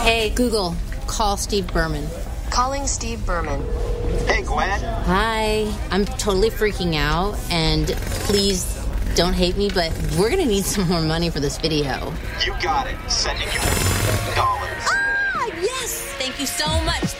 Hey, Google, call Steve Berman. Calling Steve Berman. Hey, Gwen. Hi, I'm totally freaking out, and please don't hate me, but we're gonna need some more money for this video. You got it. Sending you dollars. Ah, yes! Thank you so much.